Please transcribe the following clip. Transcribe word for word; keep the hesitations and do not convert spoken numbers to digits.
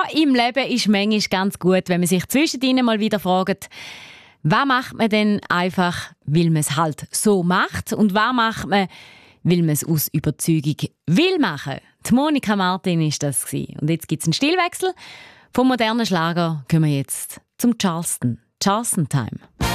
im Leben ist manchmal ganz gut, wenn man sich zwischendrin mal wieder fragt, was macht man denn einfach, weil man es halt so macht und was macht man, weil man es aus Überzeugung will machen. Die Monika Martin war das. Und jetzt gibt es einen Stilwechsel. Vom modernen Schlager kommen wir jetzt zum Charleston. Charleston Time.